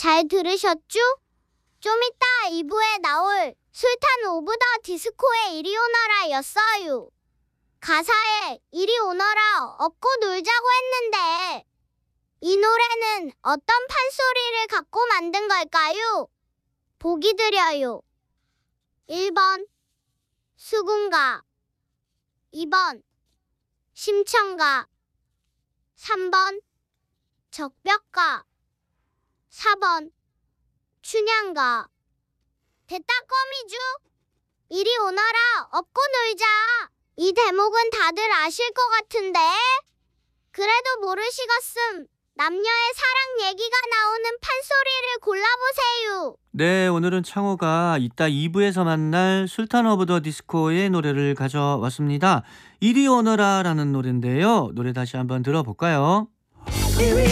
잘 들으셨죠? 좀 이따 2부에 나올 술탄 오브 더 디스코의 이리 오너라 였어요. 가사에 이리 오너라 업고 놀자고 했는데 이 노래는 어떤 판소리를 갖고 만든 걸까요? 보기 드려요. 1번 수군가, 2번 심청가, 3번 적벽가, 4번 춘향가. 됐다 껌이죠? 이리 오너라 업고 놀자. 이 대목은 다들 아실 것 같은데 그래도 모르시겠음. 남녀의 사랑 얘기가 나오는 판소리를 골라보세요. 네, 오늘은 창호가 이따 2부에서 만날 술탄 오브 더 디스코의 노래를 가져왔습니다. 이리 오너라 라는 노래인데요. 노래 다시 한번 들어볼까요?